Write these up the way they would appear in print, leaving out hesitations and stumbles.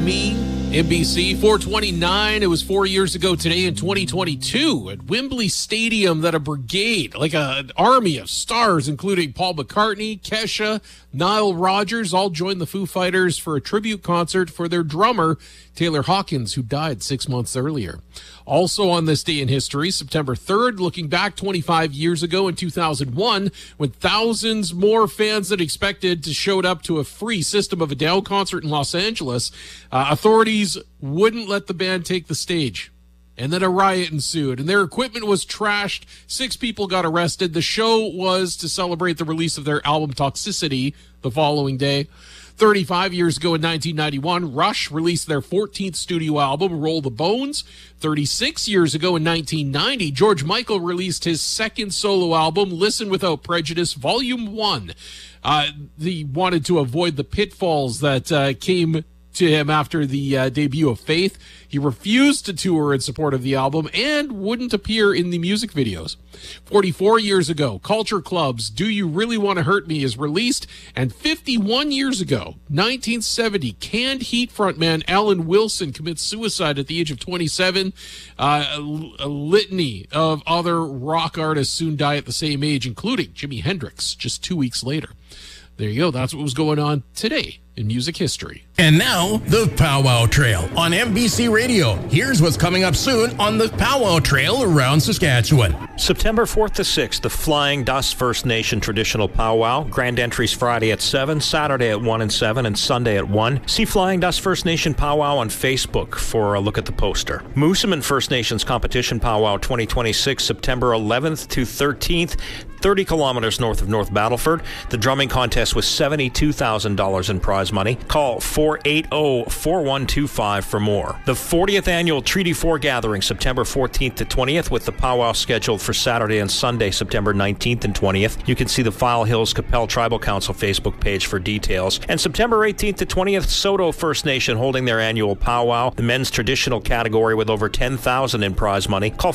Me, NBC 429. It was 4 years ago today in 2022 at Wembley Stadium that a brigade, like an army of stars, including Paul McCartney, Kesha, Nile Rodgers, all joined the Foo Fighters for a tribute concert for their drummer, Taylor Hawkins, who died 6 months earlier. Also on this day in history, September 3rd, looking back 25 years ago in 2001, when thousands more fans than expected showed up to a free System of a Down concert in Los Angeles, authorities wouldn't let the band take the stage. And then a riot ensued, and their equipment was trashed. 6 people got arrested. The show was to celebrate the release of their album Toxicity the following day. 35 years ago in 1991, Rush released their 14th studio album, Roll the Bones. 36 years ago in 1990, George Michael released his second solo album, Listen Without Prejudice, Volume 1. He wanted to avoid the pitfalls that came to him after the debut of Faith. He refused to tour in support of the album and wouldn't appear in the music videos. 44 years ago, Culture Club's Do You Really Want to Hurt Me is released, and 51 years ago, 1970, Canned Heat frontman Alan Wilson commits suicide at the age of 27. A litany of other rock artists soon die at the same age, including Jimi Hendrix just 2 weeks later. There you go. That's what was going on today in music history. And now, the Powwow Trail on NBC Radio. Here's what's coming up soon on the Powwow Trail around Saskatchewan. September 4th to 6th, the Flying Dust First Nation Traditional Powwow. Grand entries Friday at 7, Saturday at 1 and 7, and Sunday at 1. See Flying Dust First Nation Powwow on Facebook for a look at the poster. Moosomin First Nations Competition Powwow 2026, September 11th to 13th. 30 kilometers north of North Battleford. The drumming contest was $72,000 in prize money. Call 480-4125 for more. The 40th annual Treaty 4 Gathering, September 14th to 20th, with the powwow scheduled for Saturday and Sunday, September 19th and 20th. You can see the File Hills Capel Tribal Council Facebook page for details. And September 18th to 20th, Soto First Nation holding their annual powwow, the men's traditional category with over $10,000 in prize money. Call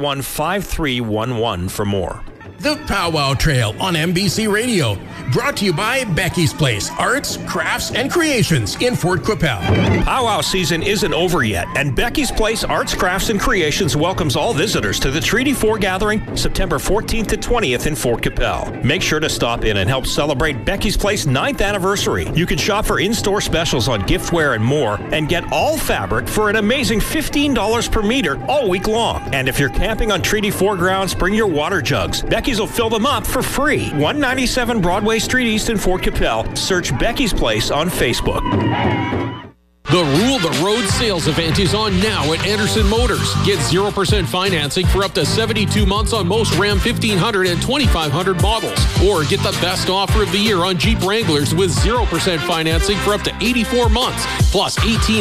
481-5311 for more. The Powwow Trail on NBC Radio. Brought to you by Becky's Place, Arts, Crafts, and Creations in Fort Qu'Appelle. Powwow season isn't over yet, and Becky's Place, Arts, Crafts, and Creations welcomes all visitors to the Treaty 4 Gathering, September 14th to 20th in Fort Qu'Appelle. Make sure to stop in and help celebrate Becky's Place 9th anniversary. You can shop for in-store specials on giftware and more, and get all fabric for an amazing $15 per meter all week long. And if you're camping on Treaty 4 grounds, bring your water jugs. Becky's will fill them up for free. 197 Broadway Street East in Fort Qu'Appelle. Search Becky's Place on Facebook. The Rule the Road sales event is on now at Anderson Motors. Get 0% financing for up to 72 months on most Ram 1500 and 2500 models. Or get the best offer of the year on Jeep Wranglers with 0% financing for up to 84 months. Plus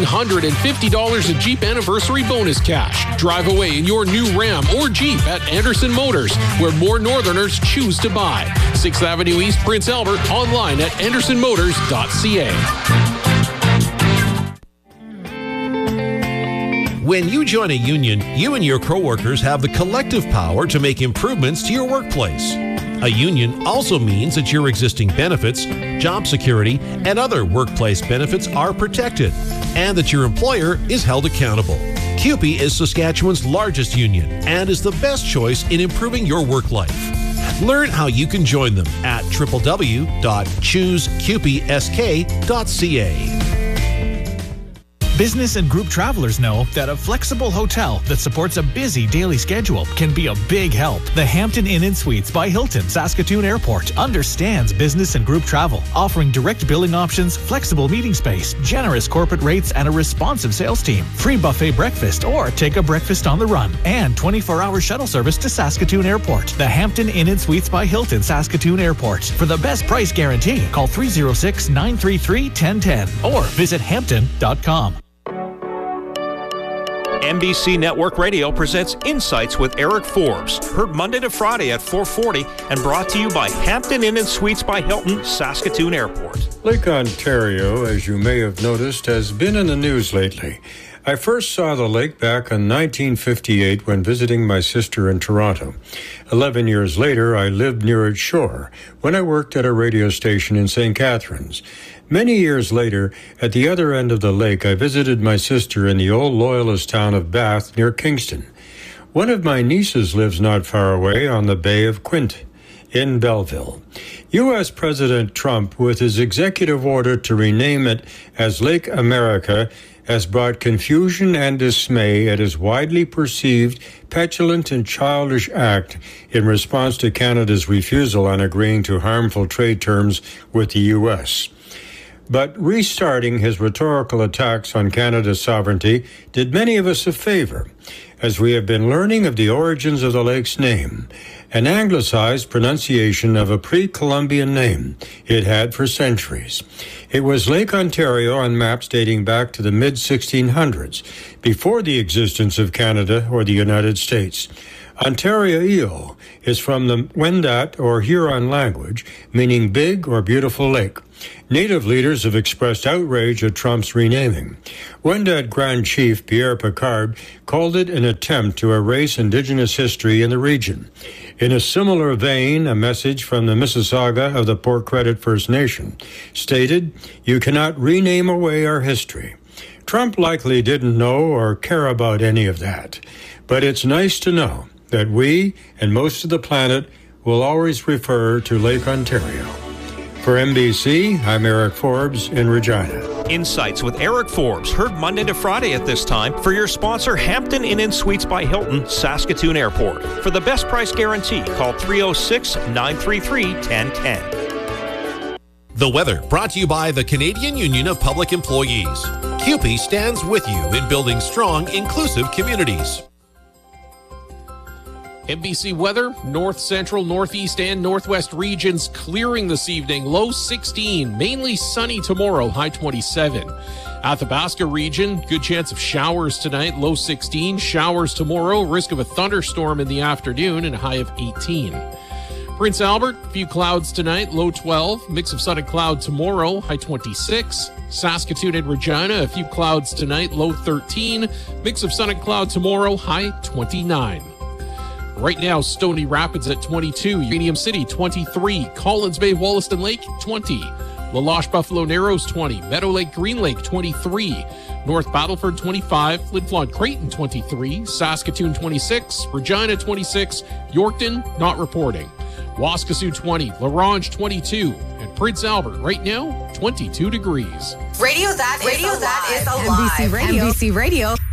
$1,850 in Jeep Anniversary bonus cash. Drive away in your new Ram or Jeep at Anderson Motors, where more Northerners choose to buy. 6th Avenue East, Prince Albert, online at andersonmotors.ca. When you join a union, you and your coworkers have the collective power to make improvements to your workplace. A union also means that your existing benefits, job security, and other workplace benefits are protected, and that your employer is held accountable. CUPE is Saskatchewan's largest union and is the best choice in improving your work life. Learn how you can join them at www.choosecupesk.ca. Business and group travelers know that a flexible hotel that supports a busy daily schedule can be a big help. The Hampton Inn & Suites by Hilton, Saskatoon Airport understands business and group travel, offering direct billing options, flexible meeting space, generous corporate rates, and a responsive sales team. Free buffet breakfast or take a breakfast on the run, and 24-hour shuttle service to Saskatoon Airport. The Hampton Inn & Suites by Hilton, Saskatoon Airport. For the best price guarantee, call 306-933-1010 or visit hampton.com. NBC Network Radio presents Insights with Eric Forbes. Heard Monday to Friday at 4:40 and brought to you by Hampton Inn & Suites by Hilton, Saskatoon Airport. Lake Ontario, as you may have noticed, has been in the news lately. I first saw the lake back in 1958 when visiting my sister in Toronto. 11 years later, I lived near its shore when I worked at a radio station in St. Catharines. Many years later, at the other end of the lake, I visited my sister in the old Loyalist town of Bath near Kingston. One of my nieces lives not far away on the Bay of Quinte in Belleville. U.S. President Trump, with his executive order to rename it as Lake America, has brought confusion and dismay at his widely perceived petulant and childish act in response to Canada's refusal on agreeing to harmful trade terms with the U.S. But restarting his rhetorical attacks on Canada's sovereignty did many of us a favor, as we have been learning of the origins of the lake's name, an anglicized pronunciation of a pre-Columbian name it had for centuries. It was Lake Ontario on maps dating back to the mid-1600s, before the existence of Canada or the United States. Ontario is from the Wendat or Huron language, meaning big or beautiful lake. Native leaders have expressed outrage at Trump's renaming. Wendat Grand Chief Pierre Picard called it an attempt to erase Indigenous history in the region. In a similar vein, a message from the Mississauga of the Port Credit First Nation stated, "You cannot rename away our history." Trump likely didn't know or care about any of that, but it's nice to know that we and most of the planet will always refer to Lake Ontario. For NBC, I'm Eric Forbes in Regina. Insights with Eric Forbes, heard Monday to Friday at this time for your sponsor, Hampton Inn & Suites by Hilton, Saskatoon Airport. For the best price guarantee, call 306-933-1010. The weather brought to you by the Canadian Union of Public Employees. CUPE stands with you in building strong, inclusive communities. NBC weather, north, central, northeast, and northwest regions clearing this evening. Low 16, mainly sunny tomorrow, high 27. Athabasca region, good chance of showers tonight, low 16. Showers tomorrow, risk of a thunderstorm in the afternoon, and a high of 18. Prince Albert, few clouds tonight, low 12. Mix of sun and cloud tomorrow, high 26. Saskatoon and Regina, a few clouds tonight, low 13. Mix of sun and cloud tomorrow, high 29. Right now, Stony Rapids at 22, Uranium City 23, Collins Bay, Wollaston Lake 20, La Loche Buffalo Narrows 20, Meadow Lake Green Lake 23, North Battleford 25, Flin Flon Creighton 23, Saskatoon 26, Regina 26, Yorkton not reporting, Waskesiu 20, La Ronge 22, and Prince Albert right now 22 degrees. Radio that is alive. NBC Radio. NBC Radio.